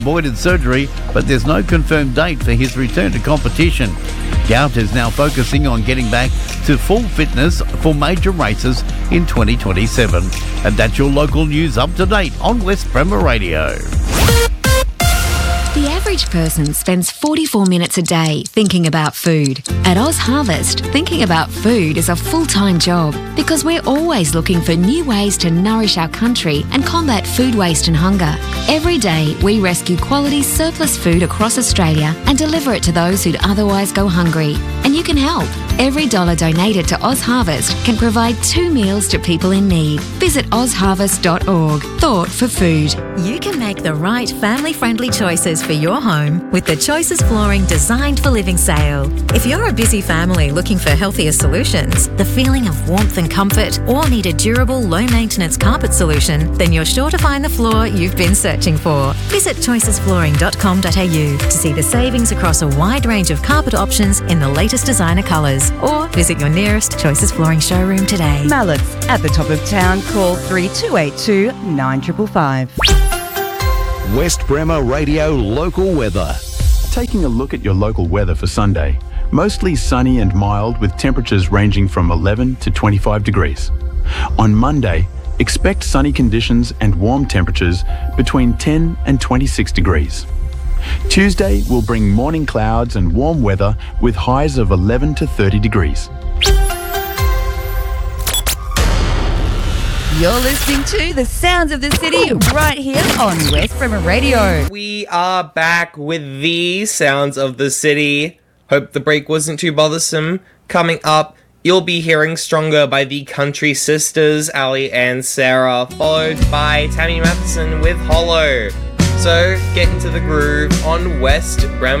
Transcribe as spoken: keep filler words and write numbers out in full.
avoided surgery, but there's no confirmed date for his return to competition. Gout is now focusing on getting back to full fitness for major races in twenty twenty-seven. And that's your local news up to date on West Bremer Radio. The average person spends forty-four minutes a day thinking about food. At Oz Harvest, thinking about food is a full-time job because we're always looking for new ways to nourish our country and combat food waste and hunger. Every day, we rescue quality surplus food across Australia and deliver it to those who'd otherwise go hungry. And you can help. Every dollar donated to Oz Harvest can provide two meals to people in need. Visit oz harvest dot org. Thought for food. You can make the right family-friendly choices for your home with the Choices Flooring Designed for Living sale. If you're a busy family looking for healthier solutions, the feeling of warmth and comfort, or need a durable, low-maintenance carpet solution, then you're sure to find the floor you've been searching for. Visit choices flooring dot com dot a u to see the savings across a wide range of carpet options in the latest designer colours, or visit your nearest Choices Flooring showroom today. Mallets at the top of town. Call three two eight two, nine five five. West Bremer Radio local weather. Taking a look at your local weather for Sunday. Mostly sunny and mild with temperatures ranging from eleven to twenty-five degrees. On Monday, expect sunny conditions and warm temperatures between ten and twenty-six degrees. Tuesday will bring morning clouds and warm weather with highs of eleven to thirty degrees. You're listening to the sounds of the city right here on West Bremer Radio. We are back with the sounds of the city. Hope the break wasn't too bothersome. Coming up, you'll be hearing Stronger by the Country Sisters, Ali and Sarah, followed by Tammy Matheson with Hollow. So, get into the groove on West Bremer